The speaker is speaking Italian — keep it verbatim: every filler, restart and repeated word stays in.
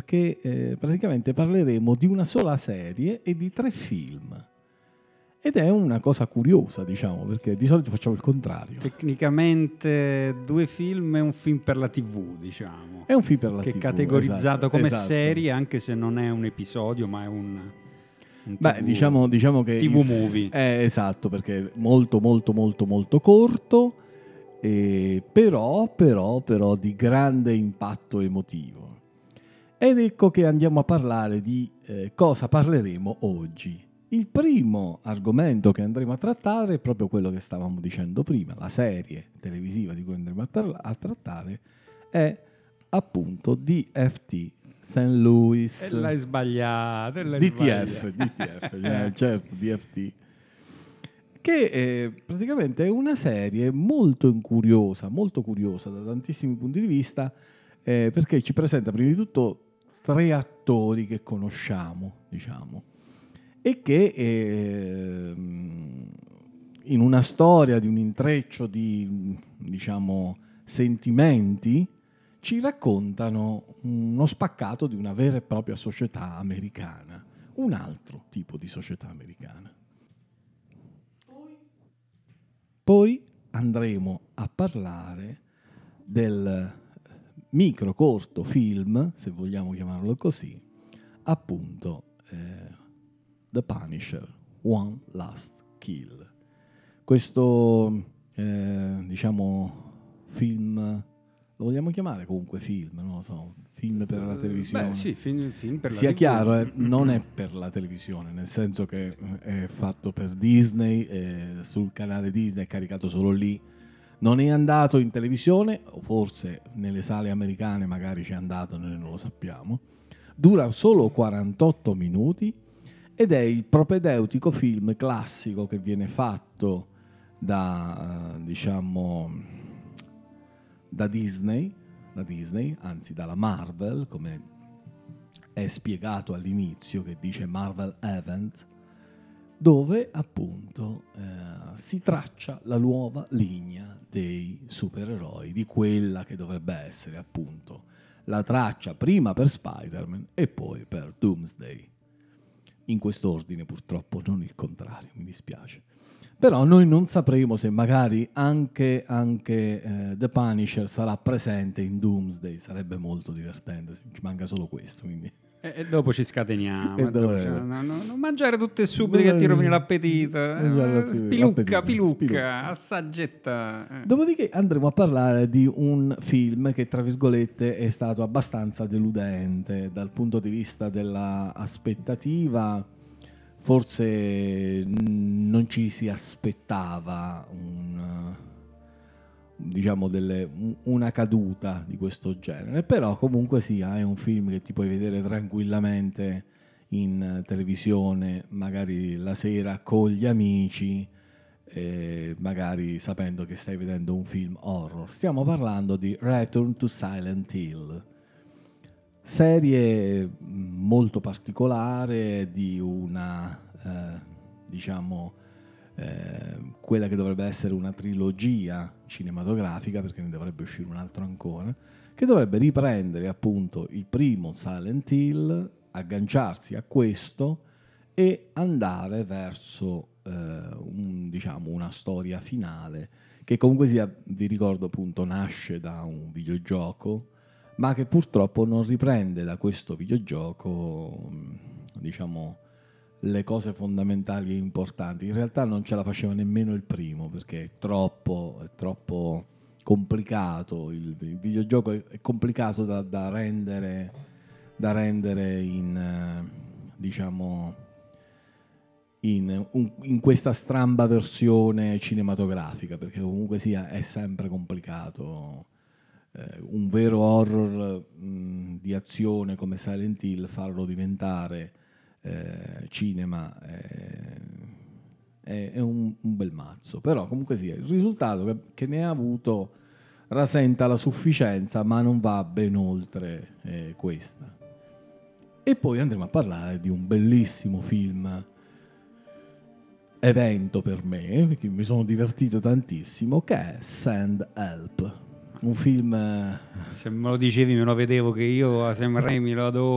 che eh, praticamente parleremo di una sola serie e di tre film. Ed è una cosa curiosa, diciamo, perché di solito facciamo il contrario. Tecnicamente due film e un film per la tivù, diciamo. È un film per la che tivù, è categorizzato esatto, come esatto. serie, anche se non è un episodio, ma è un, un Beh, tivù, diciamo, diciamo che tivù movie. È esatto, perché è molto molto molto molto corto, eh, però, però, però di grande impatto emotivo. Ed ecco che andiamo a parlare di eh, cosa parleremo oggi. Il primo argomento che andremo a trattare è proprio quello che stavamo dicendo prima, la serie televisiva di cui andremo a, tra- a trattare è appunto D F T, Saint Louis. E l'hai sbagliato, e l'hai D T F, sbagliato. D T F, cioè, certo, D F T. Che eh, praticamente è una serie molto curiosa, molto curiosa da tantissimi punti di vista, eh, perché ci presenta prima di tutto tre attori che conosciamo, diciamo, e che eh, in una storia di un intreccio di, diciamo, sentimenti ci raccontano uno spaccato di una vera e propria società americana, un altro tipo di società americana. Poi andremo a parlare del micro corto film, se vogliamo chiamarlo così, appunto eh, The Punisher, One Last Kill. Questo, eh, diciamo, film, lo vogliamo chiamare comunque film, non lo so, film per la televisione. Beh, sì, film, film per Sia la tivù. chiaro, eh, non è per la televisione, nel senso che è fatto per Disney, eh, sul canale Disney, è caricato solo lì. Non è andato in televisione, o forse nelle sale americane magari c'è andato, noi non lo sappiamo. Dura solo quarantotto minuti ed è il propedeutico film classico che viene fatto da, eh, diciamo, da Disney, da Disney, anzi dalla Marvel, come è spiegato all'inizio, che dice Marvel Event, dove appunto eh, si traccia la nuova linea dei supereroi, di quella che dovrebbe essere appunto la traccia prima per Spider-Man e poi per Doomsday. In quest'ordine purtroppo, non il contrario, mi dispiace. Però noi non sapremo se magari anche, anche eh, The Punisher sarà presente in Doomsday, sarebbe molto divertente, se ci manca solo questo, quindi... E, e dopo ci scateniamo. E e dopo dove- ci- no, no, non mangiare tutte subito che ti rovini l'appetito. Mangiare Eh, l'appetito, Pilucca, l'appetito, pilucca, spilucca. assaggetta. eh. Dopodiché andremo a parlare di un film che, tra virgolette, è stato abbastanza deludente dal punto di vista della aspettativa. Forse mh, non ci si aspettava un, diciamo delle, un- una caduta di questo genere, però comunque sia è un film che ti puoi vedere tranquillamente in eh, televisione, magari la sera con gli amici, eh, magari sapendo che stai vedendo un film horror. Stiamo parlando di Return to Silent Hill, serie mh, molto particolare di una, eh, diciamo, eh, quella che dovrebbe essere una trilogia cinematografica, perché ne dovrebbe uscire un altro ancora, che dovrebbe riprendere appunto il primo Silent Hill, agganciarsi a questo e andare verso eh, un, diciamo, una storia finale che comunque sia, vi ricordo appunto, nasce da un videogioco, ma che purtroppo non riprende da questo videogioco, diciamo, le cose fondamentali e importanti. In realtà non ce la faceva nemmeno il primo, perché è troppo, è troppo complicato. Il, il videogioco è, è complicato da, da rendere, da rendere in, eh, diciamo, in, un, in questa stramba versione cinematografica, perché comunque sia è sempre complicato. Eh, un vero horror mh, di azione come Silent Hill, farlo diventare eh, cinema eh, è, è un, un bel mazzo, però comunque sia il risultato che, che ne ha avuto rasenta la sufficienza, ma non va ben oltre eh, questa. E poi andremo a parlare di un bellissimo film evento per me, perché mi sono divertito tantissimo, che è Send Help. Un film... Se me lo dicevi me lo vedevo che io a Sam Raimi lo adoro.